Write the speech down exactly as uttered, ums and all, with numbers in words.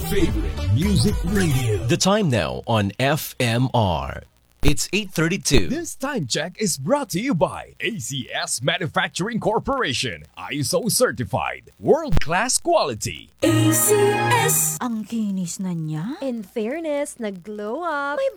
favorite music radio. The time now on F M R. It's eight thirty-two. This time check is brought to you by A C S Manufacturing Corporation. I S O certified. World-class quality. A C S. Ang kinis na niya. In fairness, nag-glow up. May